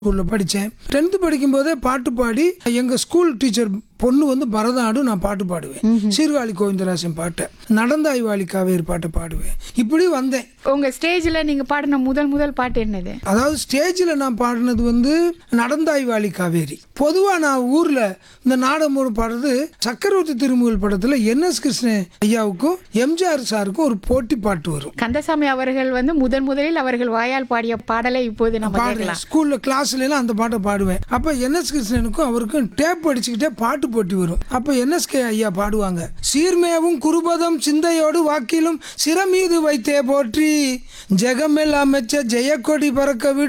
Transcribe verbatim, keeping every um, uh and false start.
ஸ்கூல்ல படித்தேன். டென்த்து படிக்கும்போதே பாட்டு பாடி எங்கள் ஸ்கூல் டீச்சர் பொண்ணு வந்து பரதநாடும் நான் பாட்டு பாடுவேன். சீர்காழி கோவிந்தராசன் பாட்டை, நடந்தாய் வாலி காவேரி பாட்டை பாடுவேன். இப்படி வந்தேன். உங்க ஸ்டேஜ்ல நீங்க பாடின முதல் முதல் பாட்டு என்னது? அதாவது ஸ்டேஜில் நான் பாடினது வந்து நடந்தாய் வாலி காவேரி. பொதுவாக நான் ஊரில் இந்த நாடகம் பாடுறது சக்கரவர்த்தி திருமுகல் படத்தில் என் எஸ் கிருஷ்ணன் ஐயாவுக்கும் எம்ஜிஆர் சாருக்கும் ஒரு போட்டி பாட்டு வரும். கந்தசாமி அவர்கள் வந்து முதன் முதலில் அவர்கள் வாயால் பாடிய பாடலை இப்போது நம்ம கேட்கலாம். ஸ்கூல்ல கிளாஸ்ல எல்லாம் அந்த பாட்டை பாடுவேன். அப்ப என் எஸ் கிருஷ்ணனுக்கும் அவருக்கும் டேப் அடிச்சுக்கிட்டே பாட்டு போட்டி வரும். அப்ப என் எஸ் கே ஐயா பாடுவாங்க, சீர்மேவும் குருபதம் சிந்தையோடு வாக்கிலும் சிறமீது வைத்தே போற்றி ஜெகமெல்லாம் மெச்ச ஜெயக்கொடி பறக்க விடும்